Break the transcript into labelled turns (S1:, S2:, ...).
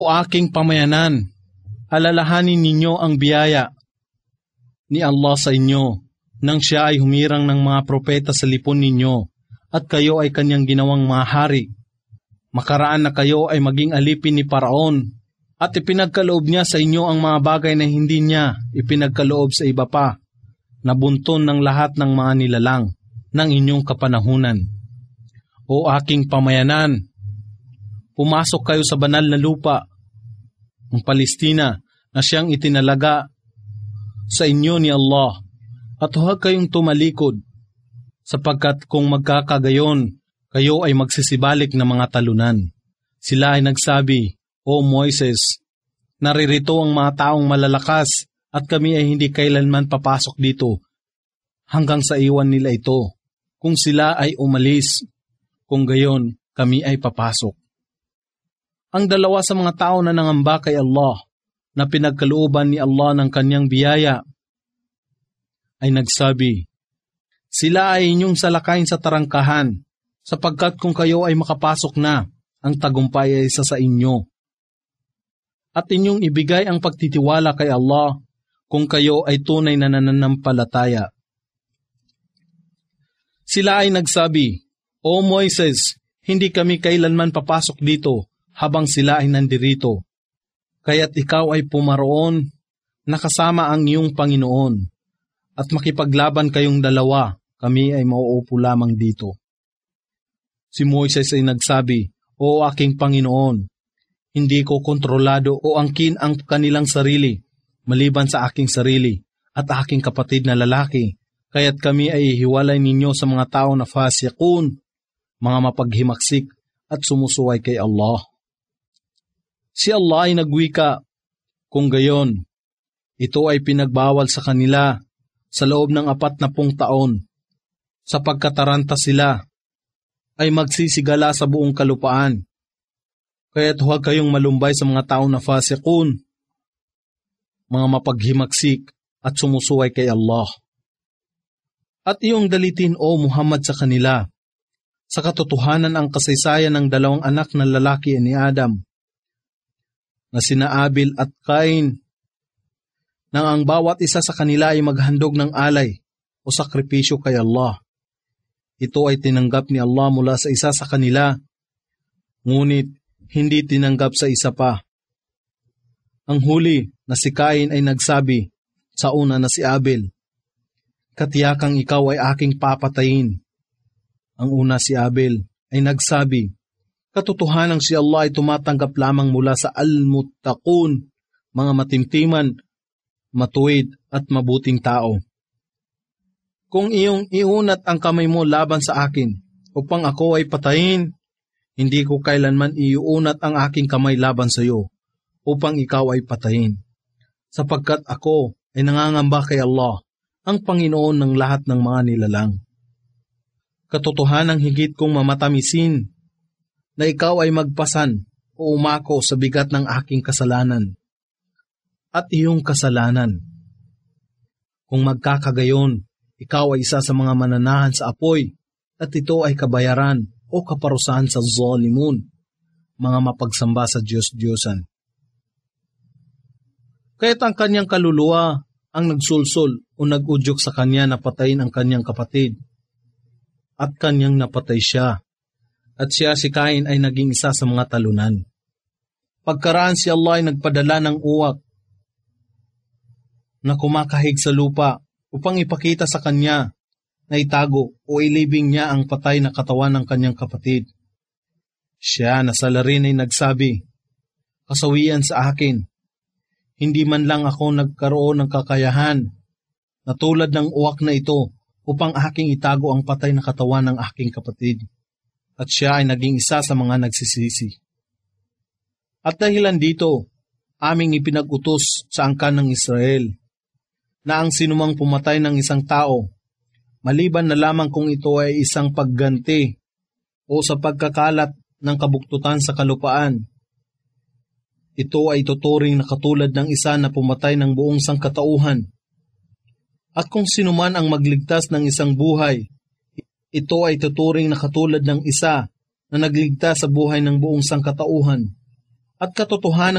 S1: O aking pamayanan, alalahanin ninyo ang biyaya ni Allah sa inyo nang siya ay humirang ng mga propeta sa lipon ninyo at kayo ay kanyang ginawang mga hari. Makaraan na kayo ay maging alipin ni Paraon at ipinagkaloob niya sa inyo ang mga bagay na hindi niya ipinagkaloob sa iba pa, na bunton ng lahat ng mga nilalang ng inyong kapanahunan. O aking pamayanan, pumasok kayo sa banal na lupa, ang Palestina na siyang itinalaga sa inyo ni Allah, at huwag kayong tumalikod, sapagkat kung magkakagayon, kayo ay magsisibalik na mga talunan. Sila ay nagsabi, O Moises, naririto ang mga taong malalakas at kami ay hindi kailanman papasok dito hanggang sa iwan nila ito. Kung sila ay umalis, kung gayon kami ay papasok. Ang dalawa sa mga tao na nangamba kay Allah na pinagkalooban ni Allah ng kanyang biyaya ay nagsabi, sila ay inyong salakayin sa tarangkahan, sapagkat kung kayo ay makapasok na, ang tagumpay ay isa sa inyo. At inyong ibigay ang pagtitiwala kay Allah kung kayo ay tunay na nananampalataya. Sila ay nagsabi, O Moises, hindi kami kailanman papasok dito habang sila ay nandirito. Kaya't ikaw ay pumaroon na kasama ang iyong Panginoon at makipaglaban kayong dalawa, kami ay mauupo lamang dito. Si Moises ay nagsabi, O aking Panginoon, hindi ko kontrolado o angkin ang kanilang sarili, maliban sa aking sarili at aking kapatid na lalaki, kaya't kami ay ihiwalay ninyo sa mga tao na fasiqun, mga mapaghimaksik at sumusuway kay Allah. Si Allah ay nagwika, kung gayon, ito ay pinagbawal sa kanila sa loob ng 40 taon, sapagkat taranta sila ay magsisigala sa buong kalupaan. Kaya't huwag kayong malumbay sa mga tao na fasiqun, mga mapaghimaksik at sumusuway kay Allah. At iyong dalitin, O Muhammad, sa kanila, sa katotohanan ang kasaysayan ng 2 anak na lalaki ni Adam, na sina Abil at Cain, nang ang bawat isa sa kanila ay maghandog ng alay o sakripisyo kay Allah. Ito ay tinanggap ni Allah mula sa isa sa kanila, ngunit hindi tinanggap sa isa pa. Ang huli na si Cain ay nagsabi sa una na si Abel, Katiyakang ikaw ay aking papatayin. Ang una si Abel ay nagsabi, Katotohanang si Allah ay tumatanggap lamang mula sa al-muttaqun, mga matimtiman, matuwid at mabuting tao. Kung iyong iunat ang kamay mo laban sa akin, upang ako ay patayin, hindi ko kailanman iuunat ang aking kamay laban sa iyo, upang ikaw ay patayin. Sapagkat ako ay nangangamba kay Allah, ang Panginoon ng lahat ng mga nilalang. Katotohanang higit kong mamatamisin, na ikaw ay magpasan o umako sa bigat ng aking kasalanan at iyong kasalanan. Kung magkakagayon, ikaw ay isa sa mga mananahan sa apoy, at ito ay kabayaran o kaparusahan sa zalimun, mga mapagsamba sa Diyos-Diyosan. Kaya't ang kanyang kaluluwa ang nagsulsol o nag-udyok sa kanya na patayin ang kanyang kapatid, at kanyang napatay siya, at siya si Cain ay naging isa sa mga talunan. Pagkaraan si Allah ay nagpadala ng uwak na kumakahig sa lupa upang ipakita sa kanya na itago o ilibing niya ang patay na katawan ng kanyang kapatid. Siya na sa larin ay nagsabi, Kasawian sa akin, hindi man lang ako nagkaroon ng kakayahan na tulad ng uwak na ito upang aking itago ang patay na katawan ng aking kapatid. At siya ay naging isa sa mga nagsisisi. At dahilan dito, aming ipinag-utos sa angkan ng Israel, na ang sinumang pumatay ng isang tao, maliban na lamang kung ito ay isang pagganti o sa pagkakalat ng kabuktutan sa kalupaan, ito ay tuturing na katulad ng isa na pumatay ng buong sangkatauhan. At kung sinuman ang magligtas ng isang buhay, ito ay tuturing na katulad ng isa na nagligtas sa buhay ng buong sangkatauhan. at katotohanan